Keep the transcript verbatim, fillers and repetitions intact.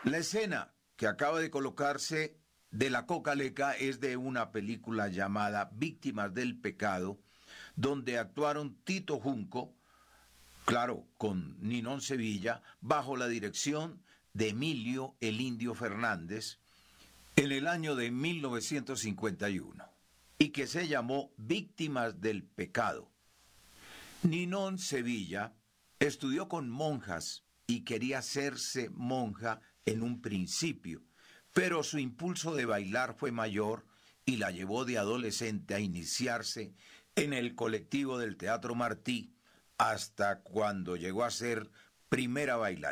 La escena que acaba de colocarse de la Cocaleca es de una película llamada Víctimas del Pecado, donde actuaron Tito Junco, claro, con Ninón Sevilla, bajo la dirección de Emilio el Indio Fernández, en el año de mil novecientos cincuenta y uno, y que se llamó Víctimas del Pecado. Ninón Sevilla estudió con monjas y quería hacerse monja en un principio, pero su impulso de bailar fue mayor y la llevó de adolescente a iniciarse en el colectivo del Teatro Martí hasta cuando llegó a ser primera bailarina.